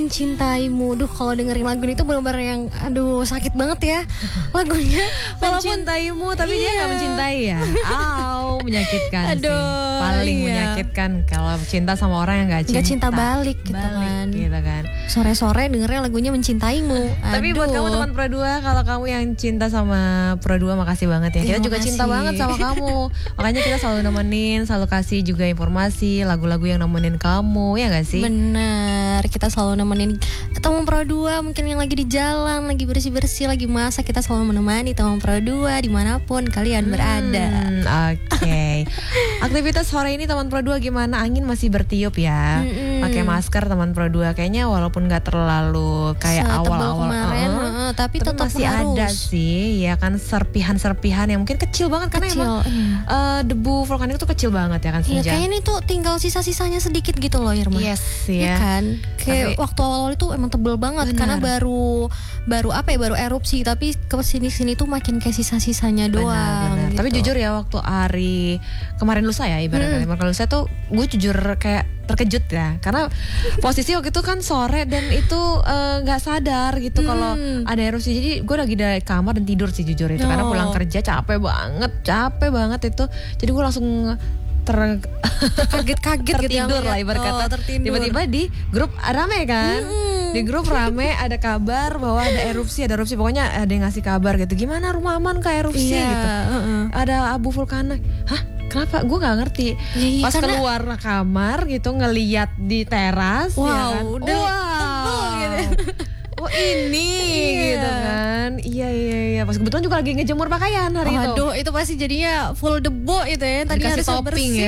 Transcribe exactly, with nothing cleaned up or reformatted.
Mencintaimu. Duh, kalau dengerin lagu ini tuh benar-benar yang aduh sakit banget ya lagunya. Mencintaimu tapi iya. dia gak mencintai ya. Au, menyakitkan aduh, sih. Paling iya. menyakitkan kalau cinta sama orang yang gak cinta. Gak cinta balik gitu balik, kan. gitu kan. Sore-sore dengernya lagunya Mencintaimu. Aduh. Tapi buat kamu teman Pro dua, kalau kamu yang cinta sama Pro dua, makasih banget ya. Kita Terima juga kasih. cinta banget sama kamu. Makanya kita selalu nemenin, selalu kasih juga informasi, lagu-lagu yang nemenin kamu, ya gak sih? Bener, kita selalu nemenin teman Pro dua, mungkin yang lagi di jalan, lagi bersih-bersih, lagi masak, kita selalu menemani teman Pro dua dimanapun kalian berada. Hmm, Oke. Okay. Aktivitas sore ini teman Pro dua gimana? Angin masih bertiup ya. Mm-mm. Pakai masker teman Pro dua. Kayaknya walaupun gak terlalu kayak awal-awal kemarin, uh, uh, tapi, tapi tetap masih harus. ada sih, ya kan, serpihan-serpihan yang mungkin kecil banget karena Kecil, emang iya. uh, debu vulkanik itu kecil banget ya kan, Iya, senja. kayaknya ini tuh tinggal sisa-sisanya sedikit gitu loh, Irma. Yes, ya ya. kan. Kayak Tapi, waktu awal-awal itu emang tebel banget. Benar. Karena baru baru apa ya, baru erupsi, tapi ke sini-sini tuh makin kayak sisa-sisanya doang. Benar, benar. Gitu. Tapi jujur ya, waktu hari kemarin lusa ya ibaratnya, hmm. kemarin lusa tuh gue jujur kayak terkejut ya, karena posisi waktu itu kan sore dan itu nggak uh, sadar gitu hmm. kalau ada erupsi. Jadi gue lagi dari kamar dan tidur sih jujur itu, oh. karena pulang kerja capek banget, capek banget itu. Jadi gue langsung ter kaget-kaget tertidur gitu lah ibarat kata. Oh, tiba-tiba di grup rame kan, hmm. di grup rame ada kabar bahwa ada erupsi, ada erupsi. Pokoknya ada yang ngasih kabar gitu, gimana rumah aman ke erupsi iya, gitu. Uh-uh. Ada abu vulkanik. Hah? Kenapa? Gue gak ngerti. Ya, pas karena... keluar kamar gitu, ngeliat di teras. Wow, ya kan? udah wow. gitu. Oh ini iya. gitu kan. Iya iya iya. Pas kebetulan juga lagi ngejemur pakaian hari oh, itu. Aduh, itu pasti jadinya full debu itu ya. Tadi dikasih harusnya topping bersih. Ya.